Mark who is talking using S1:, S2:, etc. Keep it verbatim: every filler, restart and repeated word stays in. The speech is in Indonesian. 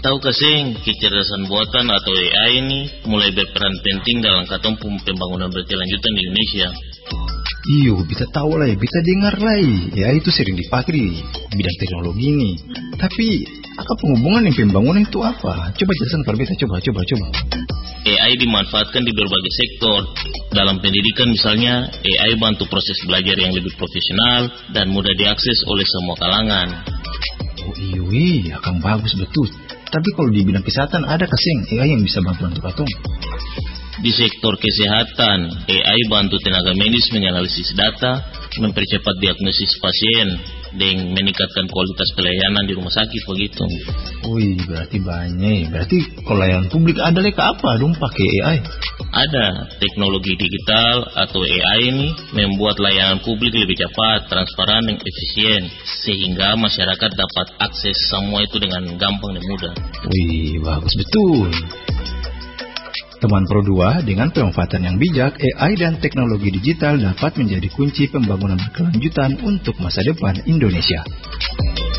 S1: Tahu kasing, kecerdasan buatan atau A I ini mulai berperan penting dalam katong pembangunan berkelanjutan di Indonesia.
S2: Iyo, bisa tahu lah, bisa dengar lah. A I itu sering dipakai di bidang teknologi ini. Tapi, apa penghubungan dengan pembangunan itu apa? Coba jelaskan kepada beta, coba, coba, coba.
S1: A I dimanfaatkan di berbagai sektor. Dalam pendidikan misalnya, A I bantu proses belajar yang lebih profesional dan mudah diakses oleh semua kalangan.
S2: Oh iya, akan bagus betul. Tapi kalau di bidang kesehatan ada kasing A I yang bisa bantu-bantu katong?
S1: Di sektor kesehatan, A I bantu tenaga medis menganalisis data, mempercepat diagnosis pasien, dan meningkatkan kualitas pelayanan di rumah sakit begitu.
S2: Wih, berarti banyak. Berarti kalau layanan publik ada leka apa dong pakai A I?
S1: Ada. Teknologi digital atau A I ini membuat layanan publik lebih cepat, transparan, dan efisien, sehingga masyarakat dapat akses semua itu dengan gampang dan mudah.
S2: Wih, bagus betul. Teman Pro dua, dengan pemanfaatan yang bijak, A I dan teknologi digital dapat menjadi kunci pembangunan berkelanjutan untuk masa depan Indonesia.